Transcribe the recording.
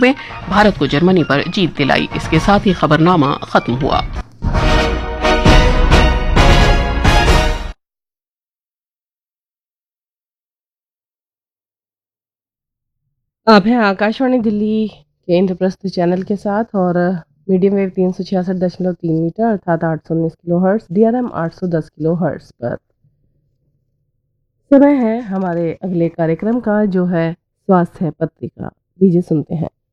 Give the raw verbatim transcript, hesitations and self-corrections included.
में भारत को जर्मनी पर जीत दिलाई। इसके साथ ही खबरनामा खत्म हुआ। आप हैं आकाशवाणी दिल्ली के इंद्रप्रस्थ चैनल के साथ और मीडियम वेव तीन सौ छियासठ दशमलव तीन मीटर अर्थात आठ सौ उन्नीस kilo hertz, D R M आठ सौ दस किलो हर्ट्स पर। समय है हमारे अगले कार्यक्रम का, जो है स्वास्थ्य पत्रिका। लीजिए सुनते हैं।